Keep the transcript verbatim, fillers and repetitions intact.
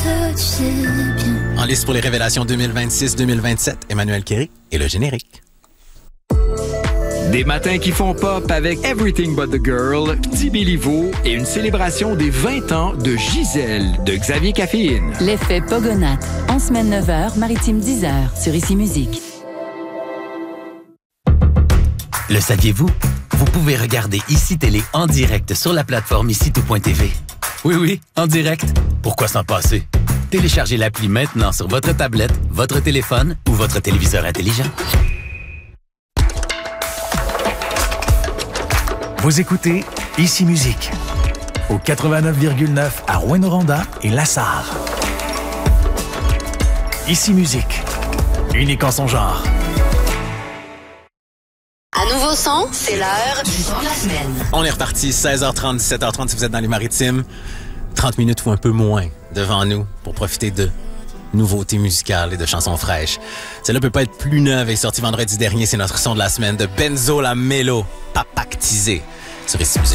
toi, tu sais bien. En liste pour les révélations deux mille vingt-six deux mille vingt-sept, Emmanuel Kéry et le générique. Des matins qui font pop avec Everything But The Girl, Petit Béliveau et une célébration des vingt ans de Gisèle de Xavier Caféine. L'effet Pogonat, en semaine neuf heures, maritime dix heures, sur Ici Musique. Le saviez-vous? Vous pouvez regarder Ici Télé en direct sur la plateforme ici tout point t v. Oui, oui, en direct. Pourquoi s'en passer? Téléchargez l'appli maintenant sur votre tablette, votre téléphone ou votre téléviseur intelligent. Vous écoutez Ici Musique au quatre-vingt-neuf virgule neuf à Rouyn-Noranda et Lassar. Ici Musique, unique en son genre. À nouveau son, c'est l'heure du son de la semaine. On est reparti, seize heures trente, dix-sept heures trente si vous êtes dans les maritimes. trente minutes ou un peu moins devant nous pour profiter de nouveautés musicales et de chansons fraîches. Celle-là peut pas être plus neuve et sortie vendredi dernier. C'est notre son de la semaine de Benzo La Mélo, Papactisé sur Ici Musique.